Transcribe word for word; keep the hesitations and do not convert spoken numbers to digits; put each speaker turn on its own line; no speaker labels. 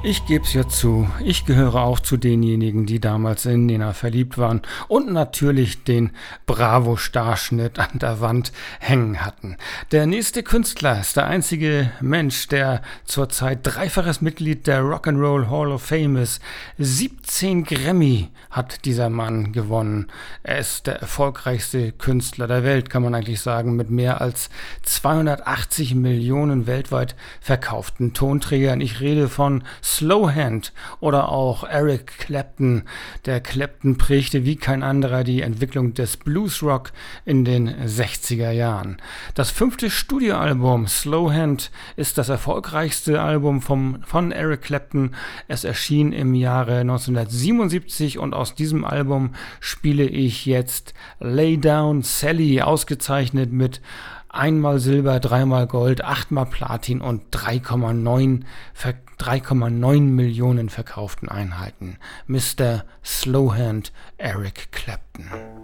Ich geb's ja zu, ich gehöre auch zu denjenigen, die damals in Nena verliebt waren und natürlich den Bravo-Starschnitt an der Wand hängen hatten. Der nächste Künstler ist der einzige Mensch, der zurzeit dreifaches Mitglied der Rock'n'Roll Hall of Fame ist. siebzehn Grammy hat dieser Mann gewonnen. Er ist der erfolgreichste Künstler der Welt, kann man eigentlich sagen, mit mehr als zweihundertachtzig Millionen weltweit verkauften Tonträgern. Ich rede von Slowhand oder auch Eric Clapton. Der Clapton prägte wie kein anderer die Entwicklung des Bluesrock in den sechziger Jahren. Das fünfte Studioalbum Slowhand ist das erfolgreichste Album vom, von Eric Clapton. Es erschien im Jahre neunzehnhundertsiebenundsiebzig und aus diesem Album spiele ich jetzt Lay Down Sally, ausgezeichnet mit einmal Silber, dreimal Gold, achtmal Platin und drei Komma neun Millionen verkauften Einheiten. Mister Slowhand Eric Clapton.